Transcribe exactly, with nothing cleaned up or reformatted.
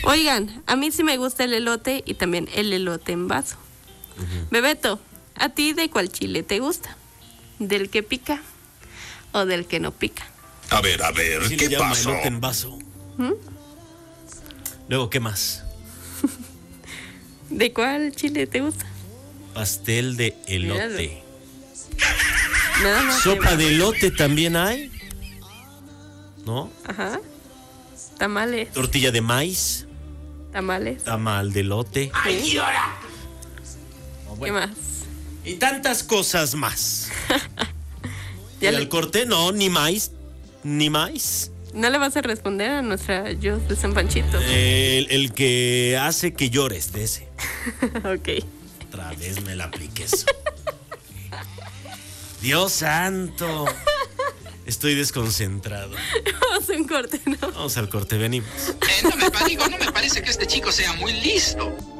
Oigan, a mí sí me gusta el elote y también el elote en vaso. Uh-huh. Bebeto, ¿a ti de cuál chile te gusta? ¿Del que pica o del que no pica? A ver, a ver, ¿Sí ¿qué le llama pasó? elote en vaso? ¿Mm? Luego, ¿qué más? ¿De cuál chile te gusta? Pastel de elote. Nada más. ¿Sopa de elote también hay? ¿No? Ajá. Tamales. Tortilla de maíz. Tamales. Tamal de elote. ¡Ay, llora! Oh, bueno. ¿Qué más? Y tantas cosas más. ¿Y ¿Ya al le... corte? No, ni maíz. Ni maíz. ¿No le vas a responder a nuestra yo de San Panchito? El, el que hace que llores de ese. Ok. Otra vez me la apliques. Dios santo. Estoy desconcentrado. Vamos a un corte, ¿no? Vamos al corte, venimos. Eh, no, me, digo, no me parece que este chico sea muy listo.